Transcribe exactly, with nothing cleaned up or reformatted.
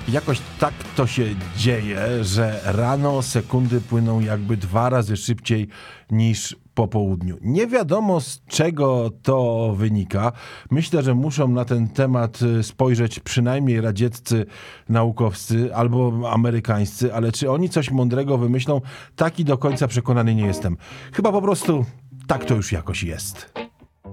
Jakoś tak to się dzieje, że rano sekundy płyną jakby dwa razy szybciej niż po południu. Nie wiadomo, z czego to wynika. Myślę, że muszą na ten temat spojrzeć przynajmniej radzieccy naukowcy albo amerykańscy, ale czy oni coś mądrego wymyślą, taki do końca przekonany nie jestem. Chyba po prostu tak to już jakoś jest.